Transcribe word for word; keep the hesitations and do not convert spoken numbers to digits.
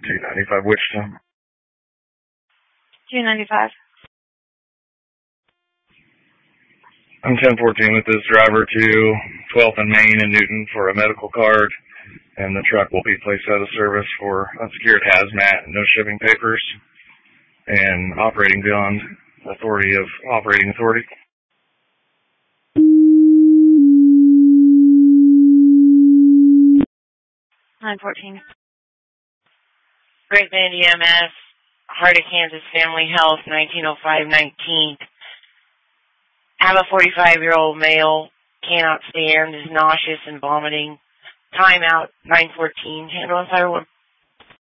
two ninety-five Wichita. two ninety-five. I'm ten fourteen with this driver to twelfth and Main in Newton for a medical card, and the truck will be placed out of service for unsecured hazmat, no shipping papers, and operating beyond authority of operating authority. nine fourteen. Great Bend E M S, Heart of Kansas Family Health, nineteen oh five nineteen. Have a forty-five-year-old male, cannot stand, is nauseous and vomiting. Timeout, nine fourteen. Handle and fire one.